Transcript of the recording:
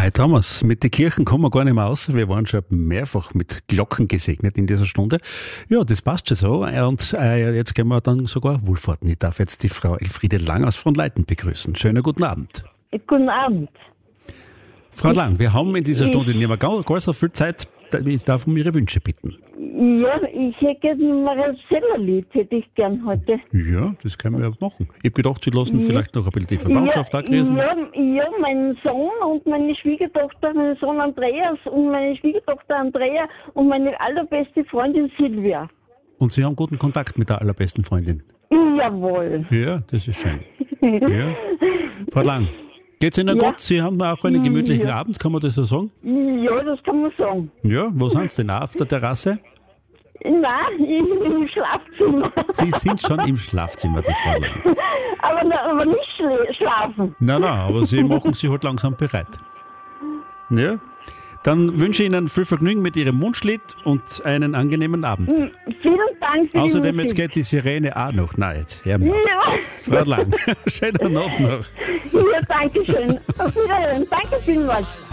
Hi Thomas, mit den Kirchen kommen wir gar nicht mehr aus. Wir waren schon mehrfach mit Glocken gesegnet in dieser Stunde. Ja, das passt schon so. Und jetzt gehen wir dann sogar wohlfahrten. Ich darf jetzt die Frau Elfriede Lang aus Fronleiten begrüßen. Schönen guten Abend. Guten Abend. Frau Lang, wir haben in dieser Stunde nicht mehr gar so viel Zeit. Ich darf um Ihre Wünsche bitten. Ja, ich hätte ein Marcello-Lied, hätte ich gern heute. Ja, das können wir machen. Ich habe gedacht, Sie lassen vielleicht noch ein bisschen die Verwandtschaft angrüßen. Ja, mein Sohn und meine Schwiegertochter, mein Sohn Andreas und meine Schwiegertochter Andrea und meine allerbeste Freundin Silvia. Und Sie haben guten Kontakt mit der allerbesten Freundin? Jawohl. Ja, das ist schön. Ja. Frau Lang, geht's Ihnen gut? Sie haben auch einen gemütlichen Abend, kann man das so sagen? Ja, das kann man sagen. Ja, wo sind Sie denn? Auch auf der Terrasse? Nein, im Schlafzimmer. Sie sind schon im Schlafzimmer, die Frau Lang. Aber nicht schlafen. Nein, aber Sie machen sich halt langsam bereit. Ja? Dann wünsche ich Ihnen viel Vergnügen mit Ihrem Wunschlied und einen angenehmen Abend. Vielen Dank für Außerdem, die jetzt geht die Sirene auch noch. Nein, jetzt hör mir auf. Ja. Frau Lang, schönen Abend noch. Ja, danke schön. Auf Wiedersehen. Danke vielmals.